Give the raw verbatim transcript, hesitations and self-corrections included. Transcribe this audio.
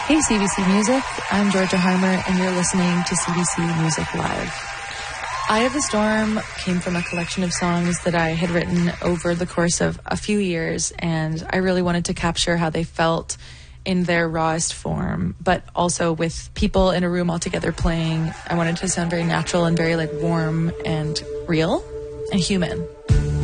Hey, C B C Music. I'm Georgia Harmer, and you're listening to C B C Music Live. Eye of the Storm came from a collection of songs that I had written over the course of a few years, and I really wanted to capture how they felt in their rawest form, but also with people in a room all together playing. I wanted to sound very natural and very like warm and real and human.